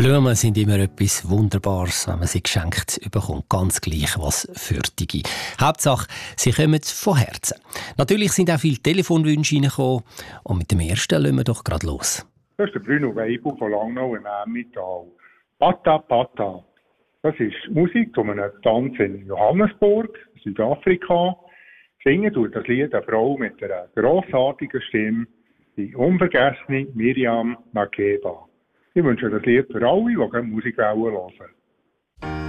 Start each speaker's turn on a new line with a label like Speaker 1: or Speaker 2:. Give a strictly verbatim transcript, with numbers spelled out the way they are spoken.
Speaker 1: Blumen sind immer etwas Wunderbares, wenn man sie geschenkt bekommt. Ganz gleich, was für die. Hauptsache, sie kommen von Herzen. Natürlich sind auch viele Telefonwünsche reingekommen. Und mit dem ersten lassen wir doch gerade los.
Speaker 2: Das ist der Bruno Weibel von Langnau im Emmental. Pata Pata. Das ist Musik von einem Tanz in Johannesburg, Südafrika. Singen tut das Lied eine Frau mit einer grossartigen Stimme, die unvergessene Miriam Makeba. Ich wünsche das Lied für alle, die gerne Musik hören wollen.